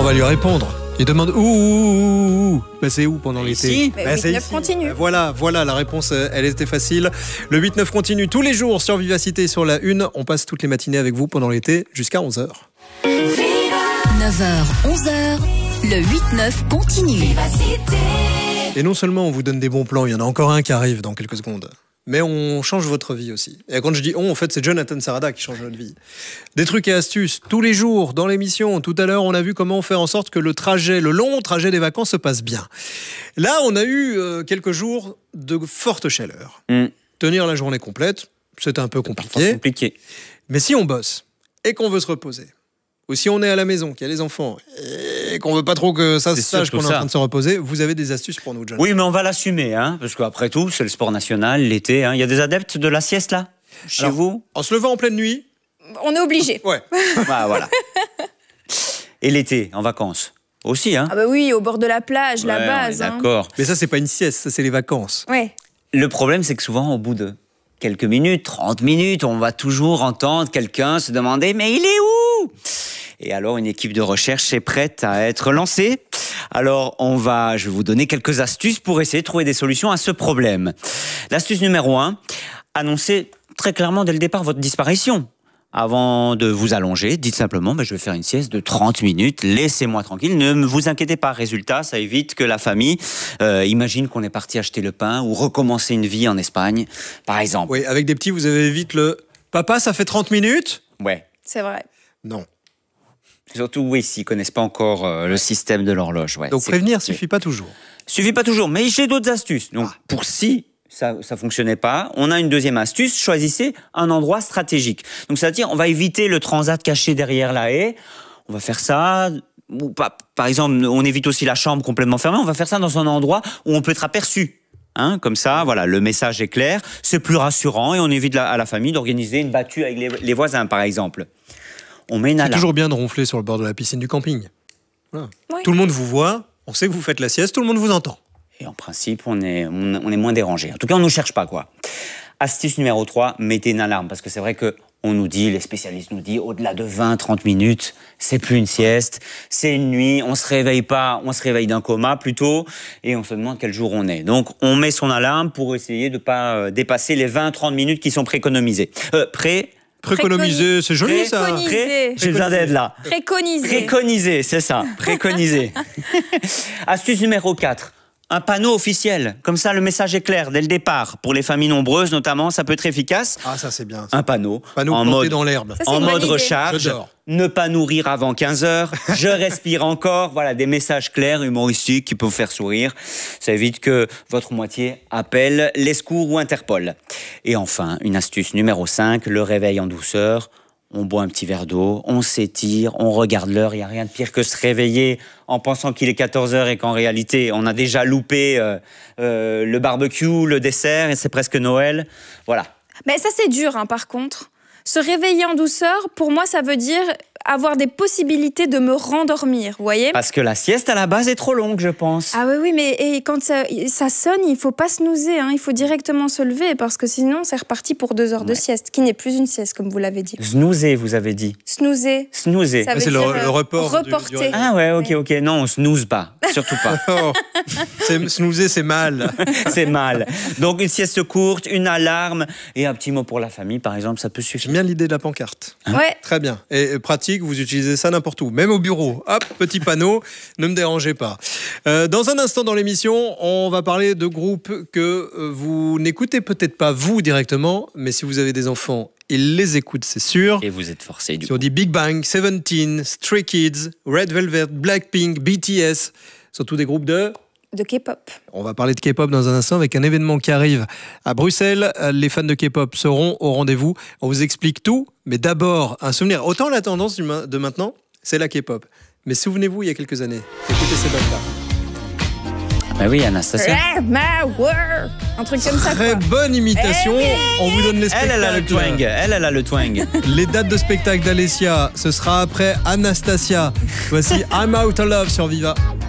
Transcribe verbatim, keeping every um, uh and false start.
va lui répondre. Il demande où, où, où, où. Bah, c'est où pendant l'été? Ici. Bah, huit c'est neuf ici. continue. Bah, voilà, voilà, la réponse, elle était facile. Le huit neuf continue tous les jours sur Vivacité sur la une. On passe toutes les matinées avec vous pendant l'été jusqu'à onze heures. neuf heures, onze heures, le huit neuf continue. Et non seulement on vous donne des bons plans, il y en a encore un qui arrive dans quelques secondes, mais on change votre vie aussi. Et quand je dis on, en fait, c'est Jonathan Sarada qui change notre vie. Des trucs et astuces tous les jours dans l'émission. Tout à l'heure, on a vu comment faire en sorte que le trajet, le long trajet des vacances se passe bien. Là, on a eu euh, quelques jours de forte chaleur. Mm. Tenir la journée complète, c'est un peu compliqué. compliqué. Mais si on bosse et qu'on veut se reposer, ou si on est à la maison, qu'il y a les enfants, et qu'on veut pas trop que ça se C'est sache qu'on surtout est en ça. train de se reposer, vous avez des astuces pour nous, John? Oui, mais on va l'assumer, hein, parce qu'après tout, c'est le sport national, l'été. Hein. Il y a des adeptes de la sieste, là, chez Alors, vous? En se levant en pleine nuit? On est obligé. Ouais. Ah, voilà. Et l'été, en vacances aussi, hein? Ah bah oui, au bord de la plage, la Ouais, on base. est hein. D'accord. Mais ça, c'est pas une sieste, ça, c'est les vacances. Ouais. Le problème, c'est que souvent, au bout de quelques minutes, trente minutes, on va toujours entendre quelqu'un se demander « Mais il est où ?» Et alors, une équipe de recherche est prête à être lancée. Alors, on va, je vais vous donner quelques astuces pour essayer de trouver des solutions à ce problème. L'astuce numéro un, annoncez très clairement dès le départ votre disparition. Avant de vous allonger, dites simplement bah, « Je vais faire une sieste de trente minutes, laissez-moi tranquille. » Ne vous inquiétez pas, résultat, ça évite que la famille euh, imagine qu'on est parti acheter le pain ou recommencer une vie en Espagne, par exemple. Oui, avec des petits, vous avez vite le « Papa, ça fait trente minutes ?» Ouais. C'est vrai. Non. Surtout, oui, s'ils ne connaissent pas encore euh, le système de l'horloge. Ouais, Donc c'est- prévenir oui. suffit pas toujours. Suffit pas toujours, mais j'ai d'autres astuces. Donc, Ah. pour si ça ne fonctionnait pas, on a une deuxième astuce, choisissez un endroit stratégique. Donc, c'est-à-dire, on va éviter le transat caché derrière la haie. On va faire ça, ou pas, par exemple, on évite aussi la chambre complètement fermée. On va faire ça dans un endroit où on peut être aperçu. Hein, comme ça, voilà, le message est clair, c'est plus rassurant et on évite la- à la famille d'organiser une battue avec les, les voisins, par exemple. On met une C'est alarme. toujours bien de ronfler sur le bord de la piscine du camping. Voilà. Oui. Tout le monde vous voit, on sait que vous faites la sieste, tout le monde vous entend. Et en principe, on est, on, on est moins dérangé. En tout cas, on ne nous cherche pas, quoi. Astuce numéro trois, mettez une alarme. Parce que c'est vrai que on nous dit, les spécialistes nous disent, au-delà de vingt à trente minutes, c'est plus une sieste, c'est une nuit, on se réveille pas, on se réveille d'un coma plutôt, et on se demande quel jour on est. Donc, on met son alarme pour essayer de ne pas euh, dépasser les vingt à trente minutes qui sont préconisées. Euh, pré... Préconiser, c'est joli ça. Préconiser. Pré... J'ai besoin d'aide, là. Préconiser. Préconiser, c'est ça, préconiser. Astuce numéro quatre. Un panneau officiel. Comme ça, le message est clair dès le départ. Pour les familles nombreuses, notamment, ça peut être efficace. Ah, ça c'est bien. Ça. Un panneau, Panneau en planté mode, dans l'herbe. Ça, c'est en une bonne mode idée. recharge. J'adore. Ne pas nourrir avant quinze heures. Je respire encore. Voilà, des messages clairs, humoristiques qui peuvent faire sourire. Ça évite que votre moitié appelle les secours ou Interpol. Et enfin, une astuce numéro cinq, le réveil en douceur. On boit un petit verre d'eau, on s'étire, on regarde l'heure. Il n'y a rien de pire que se réveiller en pensant qu'il est quatorze heures et qu'en réalité, on a déjà loupé euh, euh, le barbecue, le dessert, et c'est presque Noël. Voilà. Mais ça, c'est dur, hein, par contre. Se réveiller en douceur, pour moi, ça veut dire avoir des possibilités de me rendormir, vous voyez? Parce que la sieste, à la base, est trop longue, je pense. Ah oui, oui, mais et quand ça, ça sonne, il faut pas snoozer, hein, il faut directement se lever, parce que sinon, c'est reparti pour deux heures de Ouais. sieste, qui n'est plus une sieste, comme vous l'avez dit. Snoozer, vous avez dit. Snoozer, Snoozer. ça veut c'est le- dire le euh, report du- du reporter. réveil. Ah ouais, ok, ok. Non, on snooze pas. Surtout pas. Oh, c'est- snoozer, c'est mal. C'est mal. Donc, une sieste courte, une alarme et un petit mot pour la famille, par exemple, ça peut J'aime suffire. bien l'idée de la pancarte. Ouais. Très bien. Et et pratique, vous utilisez ça n'importe où, même au bureau. Hop, petit panneau, ne me dérangez pas. Euh, dans un instant dans l'émission, on va parler de groupes que euh, vous n'écoutez peut-être pas vous directement, mais si vous avez des enfants, ils les écoutent, c'est sûr. Et vous êtes forcé, du Si coup. on dit Big Bang, Seventeen, Stray Kids, Red Velvet, Blackpink, B T S, surtout des groupes de... De K-pop. On va parler de K-pop dans un instant avec un événement qui arrive à Bruxelles. Les fans de K-pop seront au rendez-vous. On vous explique tout, mais d'abord un souvenir. Autant la tendance du ma- de maintenant, c'est la K-pop. Mais souvenez-vous, il y a quelques années, écoutez ces bacs-là. Bah oui, Anastasia. Ah, my world. Un truc comme ça, Très quoi. bonne imitation. On vous donne les Elle, spectacles. elle a le twang. Elle, elle a le twang. Les dates de spectacle d'Alessia, ce sera après Anastasia. Voici I'm Out of Love sur Viva.